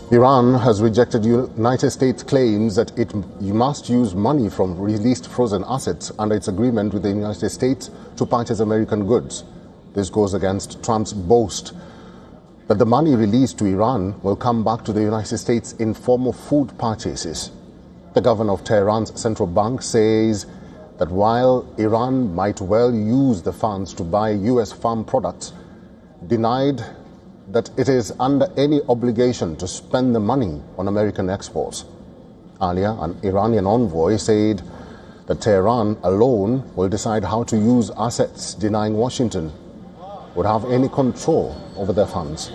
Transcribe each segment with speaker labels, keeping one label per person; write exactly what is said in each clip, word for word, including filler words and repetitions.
Speaker 1: Iran has rejected United States claims that it must use money from released frozen assets under its agreement with the United States to purchase American goods. This goes against Trump's boast that the money released to Iran will come back to the United States in form of food purchases. The governor of Tehran's central bank says that while Iran might well use the funds to buy U S farm products, denied that it is under any obligation to spend the money on American exports. Earlier, an Iranian envoy said that Tehran alone will decide how to use assets, denying Washington would have any control over their funds.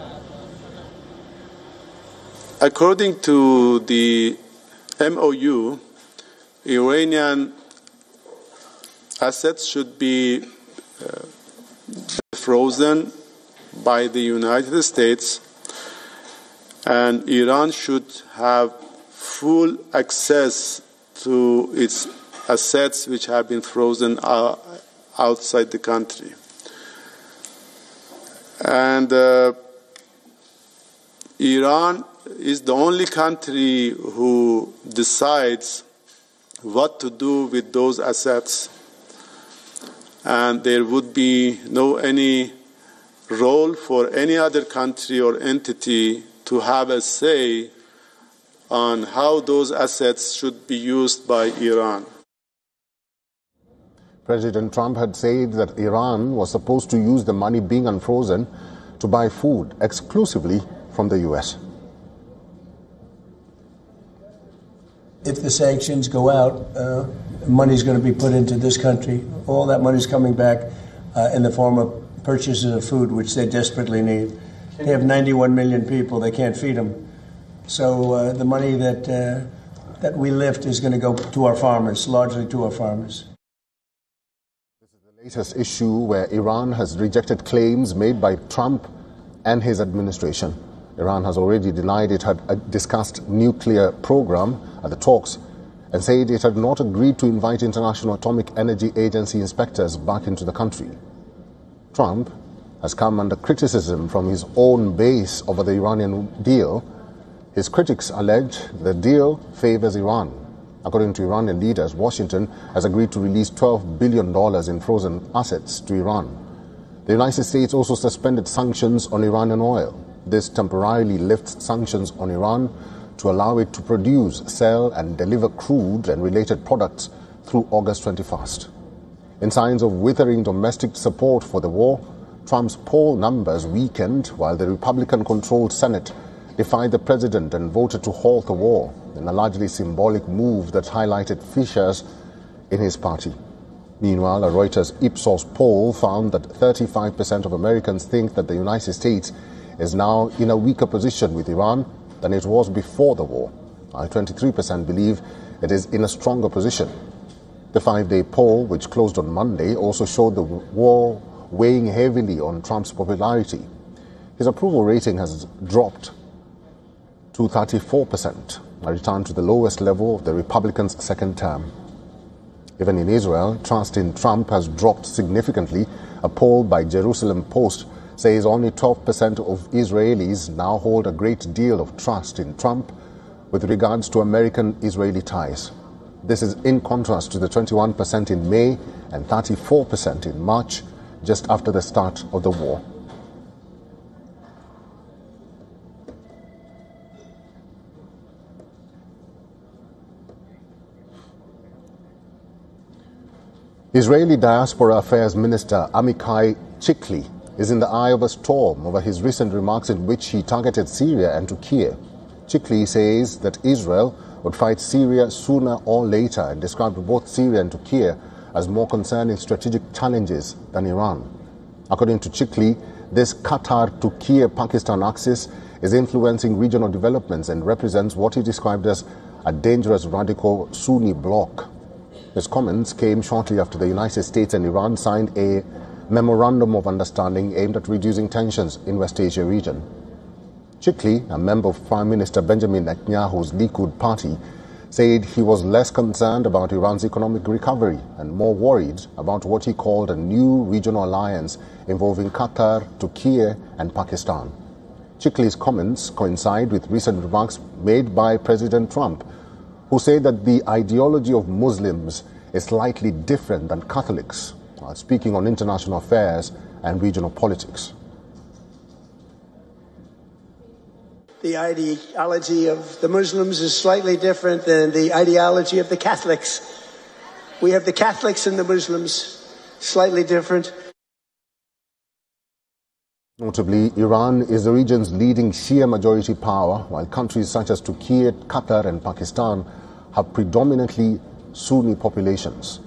Speaker 2: According to the M O U, Iranian assets should be uh, frozen by the United States, and Iran should have full access to its assets which have been frozen uh, outside the country. And uh, Iran is the only country who decides what to do with those assets, and there would be no any role for any other country or entity to have a say on how those assets should be used by Iran.
Speaker 1: President Trump had said that Iran was supposed to use the money being unfrozen to buy food exclusively from the U S.
Speaker 3: If the sanctions go out, uh, money is going to be put into this country. All that money is coming back uh, in the form of purchases of food, which they desperately need. They have ninety-one million people. They can't feed them. So uh, the money that uh, that we lift is going to go to our farmers, largely to our farmers.
Speaker 1: This is the latest issue where Iran has rejected claims made by Trump and his administration. Iran has already denied it had discussed nuclear program at the talks and said it had not agreed to invite International Atomic Energy Agency inspectors back into the country. Trump has come under criticism from his own base over the Iranian deal. His critics allege the deal favors Iran. According to Iranian leaders, Washington has agreed to release twelve billion dollars in frozen assets to Iran. The United States also suspended sanctions on Iranian oil. This temporarily lifts sanctions on Iran to allow it to produce, sell and deliver crude and related products through August twenty-first. In signs of withering domestic support for the war, Trump's poll numbers weakened while the Republican-controlled Senate defied the president and voted to halt the war, in a largely symbolic move that highlighted fissures in his party. Meanwhile, a Reuters Ipsos poll found that thirty-five percent of Americans think that the United States is now in a weaker position with Iran than it was before the war, while twenty-three percent believe it is in a stronger position. The five-day poll, which closed on Monday, also showed the war weighing heavily on Trump's popularity. His approval rating has dropped to thirty-four percent, a return to the lowest level of the Republicans' second term. Even in Israel, trust in Trump has dropped significantly. A poll by Jerusalem Post says only twelve percent of Israelis now hold a great deal of trust in Trump with regards to American-Israeli ties. This is in contrast to the twenty-one percent in May and thirty-four percent in March, just after the start of the war. Israeli Diaspora Affairs Minister Amichai Chikli is in the eye of a storm over his recent remarks in which he targeted Syria and Turkey. Chikli says that Israel would fight Syria sooner or later and described both Syria and Turkey as more concerning strategic challenges than Iran. According to Chikli, this Qatar-Turkey-Pakistan axis is influencing regional developments and represents what he described as a dangerous radical Sunni bloc. His comments came shortly after the United States and Iran signed a memorandum of understanding aimed at reducing tensions in West Asia region. Chikli, a member of Prime Minister Benjamin Netanyahu's Likud party, said he was less concerned about Iran's economic recovery and more worried about what he called a new regional alliance involving Qatar, Turkey and Pakistan. Chikli's comments coincide with recent remarks made by President Trump, who say that the ideology of Muslims is slightly different than Catholics, while speaking on international affairs and regional politics.
Speaker 4: The ideology of the Muslims is slightly different than the ideology of the Catholics. We have the Catholics and the Muslims, slightly different.
Speaker 1: Notably, Iran is the region's leading Shia majority power, while countries such as Turkey, Qatar and Pakistan have predominantly Sunni populations.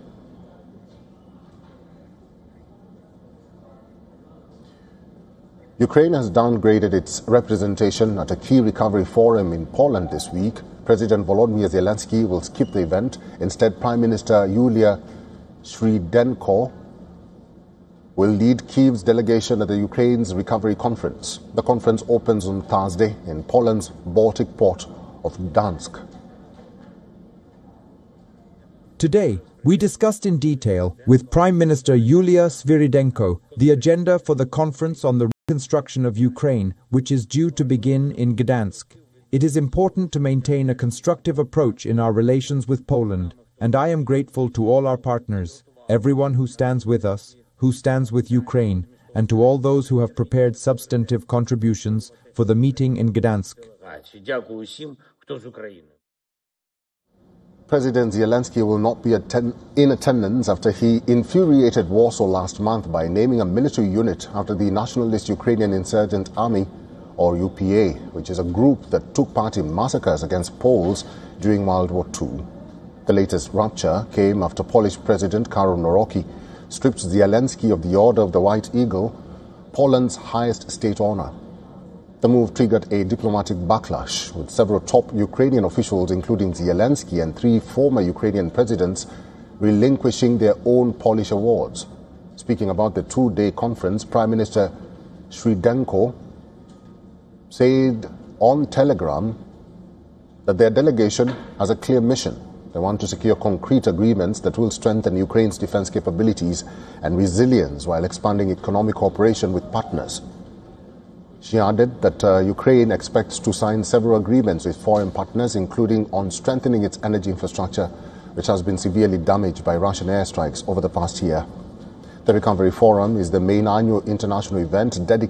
Speaker 1: Ukraine has downgraded its representation at a key recovery forum in Poland this week. President Volodymyr Zelensky will skip the event. Instead, Prime Minister Yulia Shrydenko will lead Kyiv's delegation at the Ukraine's recovery conference. The conference opens on Thursday in Poland's Baltic port of Gdansk.
Speaker 5: Today, we discussed in detail with Prime Minister Yulia Sviridenko the agenda for the conference on the reconstruction of Ukraine, which is due to begin in Gdansk. It is important to maintain a constructive approach in our relations with Poland, and I am grateful to all our partners, everyone who stands with us, who stands with Ukraine, and to all those who have prepared substantive contributions for the meeting in Gdansk.
Speaker 1: President Zelensky will not be atten- in attendance after he infuriated Warsaw last month by naming a military unit after the Nationalist Ukrainian Insurgent Army, or U P A, which is a group that took part in massacres against Poles during World War Two. The latest rupture came after Polish President Karol Nawrocki stripped Zelensky of the Order of the White Eagle, Poland's highest state honor. The move triggered a diplomatic backlash, with several top Ukrainian officials, including Zelensky and three former Ukrainian presidents, relinquishing their own Polish awards. Speaking about the two-day conference, Prime Minister Shrydenko said on Telegram that their delegation has a clear mission. They want to secure concrete agreements that will strengthen Ukraine's defense capabilities and resilience while expanding economic cooperation with partners. She added that uh, Ukraine expects to sign several agreements with foreign partners, including on strengthening its energy infrastructure, which has been severely damaged by Russian airstrikes over the past year. The Recovery Forum is the main annual international event dedicated